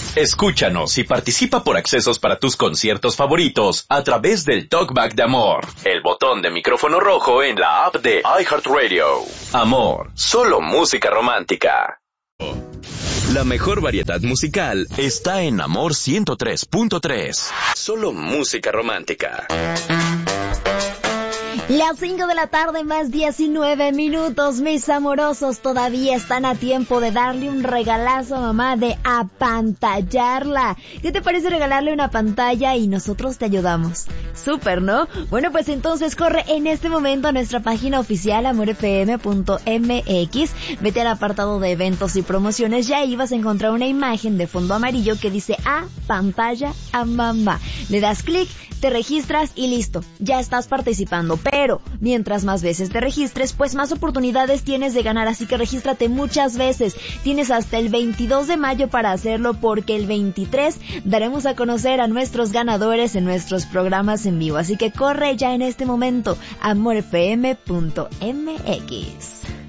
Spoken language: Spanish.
Escúchanos y participa por accesos para tus conciertos favoritos a través del Talkback de Amor, el botón de micrófono rojo en la app de iHeartRadio. Amor, solo música romántica. La mejor variedad musical está en Amor 103.3. Solo música romántica. Las 5 de la tarde más 19 minutos, mis amorosos todavía están a tiempo de darle un regalazo a mamá, de apantallarla. ¿Qué te parece regalarle una pantalla y nosotros te ayudamos? Súper, ¿no? Bueno, pues entonces corre en este momento a nuestra página oficial amorfm.mx, vete al apartado de eventos y promociones y ahí vas a encontrar una imagen de fondo amarillo que dice a pantalla a mamá. Le das clic, te registras y listo, ya estás participando. Pero mientras más veces te registres, pues más oportunidades tienes de ganar, así que regístrate muchas veces. Tienes hasta el 22 de mayo para hacerlo, porque el 23 daremos a conocer a nuestros ganadores en nuestros programas en vivo. Así que corre ya en este momento a amorfm.mx.